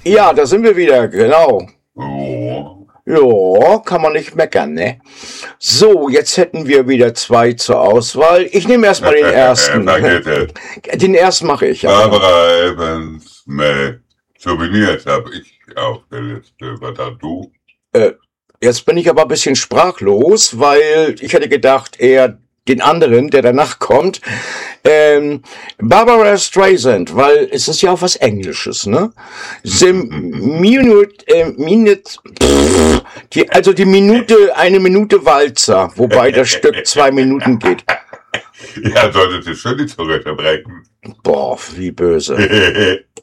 Ja, da sind wir wieder, genau. Oh. Ja, kann man nicht meckern, ne? So, jetzt hätten wir wieder 2 zur Auswahl. Ich nehme erstmal den ersten. Vergessen. Den ersten mache ich. Ja. Barbara Evans mit Souvenirs habe ich auf der Liste. Was hast du? Jetzt bin ich aber ein bisschen sprachlos, weil ich hätte gedacht, eher den anderen, der danach kommt. Barbara Streisand, weil es ist ja auch was Englisches, ne? Die Minute, eine Minute Walzer, wobei das Stück 2 Minuten geht. Ja, solltest du schon die Zunge zerbrechen. Boah, wie böse.